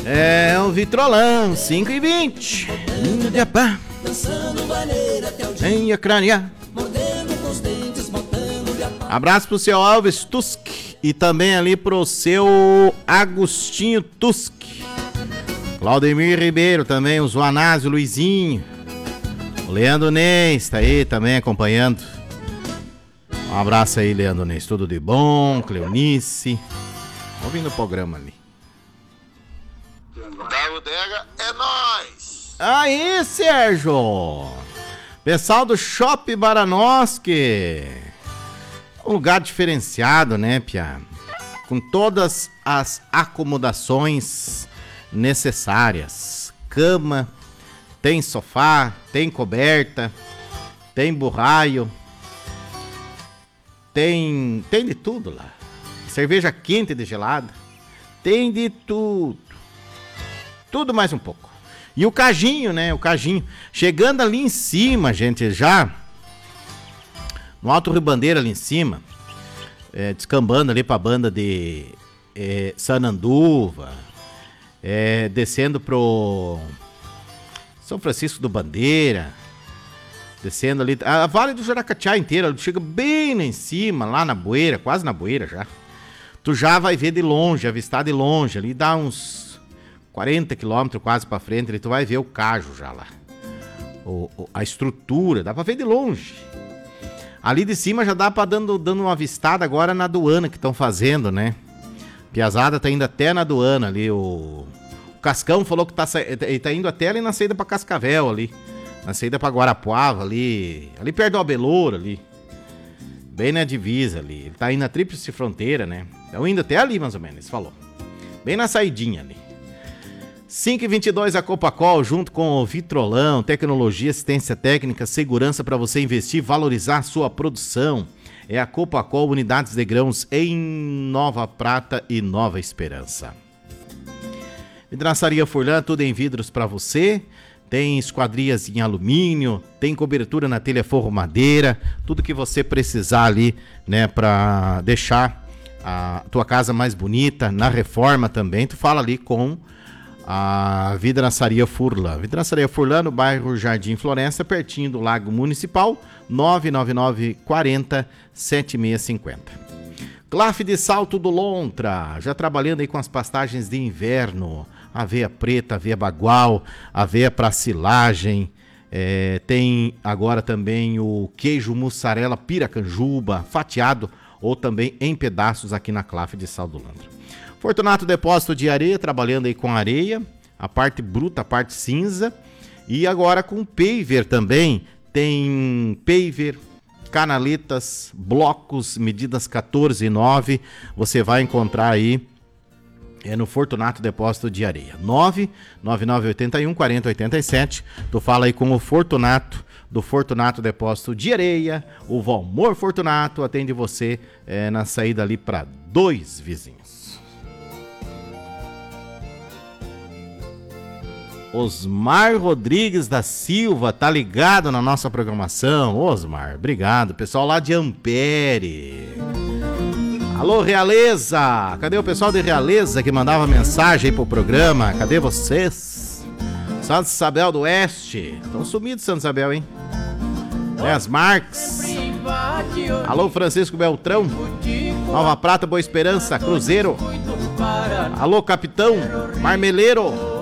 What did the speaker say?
É o Vitrolão, 5h20. Venha crânia. Abraço pro seu Alves Tusk e também ali pro seu Agostinho Tusk. Claudemir Ribeiro também, o Zoanásio Luizinho. O Leandro Neis tá aí também acompanhando. Um abraço aí, Leandro Neis. Tudo de bom, Cleonice. Ouvindo o programa ali. Da bodega é nóis! Aí, Sérgio! Pessoal do Shopping Baranoski. Um lugar diferenciado, né, Pia? Com todas as acomodações necessárias. Cama, tem sofá, tem coberta, tem burraio. Tem de tudo lá. Cerveja quente e de gelada. Tem de tudo. Tudo mais um pouco. E o Cajinho, né? O Cajinho. Chegando ali em cima, gente, já. No Alto Rio Bandeira ali em cima. Descambando ali pra banda de Sananduva. Descendo pro São Francisco do Bandeira. Descendo ali. A Vale do Juracatiá inteira. Chega bem lá em cima, lá na Bueira. Quase na Bueira já. Tu já vai ver de longe, avistar de longe. Ali dá uns 40 quilômetros quase pra frente. Ali tu vai ver o Cajo já lá. A estrutura. Dá pra ver de longe. Ali de cima já dá pra dando uma avistada agora na aduana que estão fazendo, né? Piazada tá indo até na aduana ali. O Cascão falou que tá indo até ali na saída pra Cascavel ali. Na saída pra Guarapuava ali. Ali perto do Abelouro ali. Bem na divisa ali. Ele tá indo na Tríplice Fronteira, né? Então indo até ali mais ou menos, falou. Bem na saidinha ali. 5h22 a Copacol, junto com o Vitrolão, tecnologia, assistência técnica, segurança para você investir, valorizar sua produção. É a Copacol, unidades de grãos em Nova Prata e Nova Esperança. Vidraçaria Furlan, tudo em vidros para você. Tem esquadrias em alumínio, tem cobertura na telha forro madeira, tudo que você precisar ali, né, para deixar a tua casa mais bonita, na reforma também. Tu fala ali com a Vidraçaria Furlan. Vidraçaria Furlan no bairro Jardim Floresta, pertinho do Lago Municipal, 999 40 7650. Clafe de Salto do Lontra, já trabalhando aí com as pastagens de inverno, aveia preta, aveia bagual, aveia para silagem, tem agora também o queijo mussarela piracanjuba, fatiado ou também em pedaços aqui na Clafe de Salto do Lontra. Fortunato Depósito de Areia, trabalhando aí com areia, a parte bruta, a parte cinza. E agora com paver também, tem paver, canaletas, blocos, medidas 14 e 9. Você vai encontrar aí no Fortunato Depósito de Areia. 99981 4087. Tu fala aí com o Fortunato, do Fortunato Depósito de Areia. O Valmor Fortunato atende você na saída ali para 2 Vizinhos. Osmar Rodrigues da Silva tá ligado na nossa programação. Osmar, obrigado. Pessoal lá de Ampere. Alô, Realeza. Cadê o pessoal de Realeza que mandava mensagem aí pro programa? Cadê vocês? Santa Isabel do Oeste. Estão sumidos, Santa Isabel, hein? As Marques. Alô, Francisco Beltrão. Nova Prata, Boa Esperança, Cruzeiro. Alô, Capitão Marmeleiro.